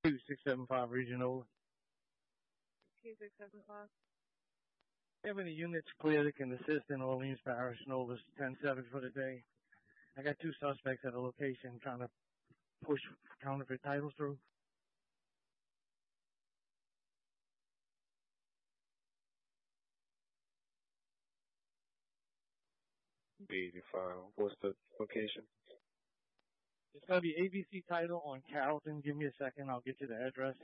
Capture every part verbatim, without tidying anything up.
two six seven five regional. two six seven five. Do you have any units clear that can assist in Orleans Parish, Novus ten seven for the day? I got two suspects at a location trying to push counterfeit titles through. eighty-five. What's the location? It's going to be A B C title on Carrollton. Give me a second. I'll get you the address.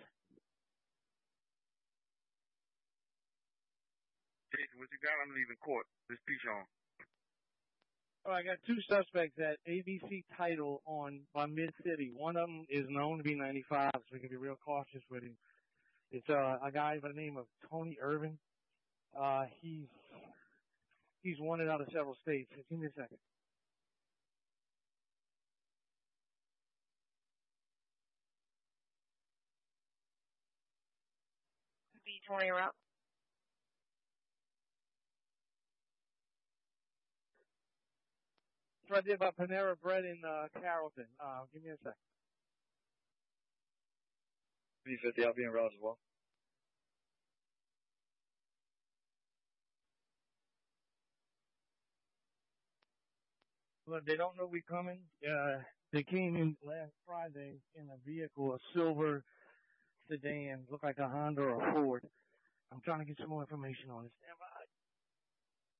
Jason, what you got? I'm leaving court. This piece on. Oh, I got two suspects at A B C title on by Mid-City. One of them is known to be ninety-five, so we can be real cautious with him. It's uh, a guy by the name of Tony Irvin. Uh, he's he's wanted out of several states. Give me a second. D twenty route. It's right there by Panera Bread in uh, Carrollton. Uh, give me a second. three fifty, I'll be in route as well. Look, they don't know we coming. Uh, they came in last Friday in a vehicle, a silver sedan, looked like a Honda or a Ford. I'm trying to get some more information on it. Stand by.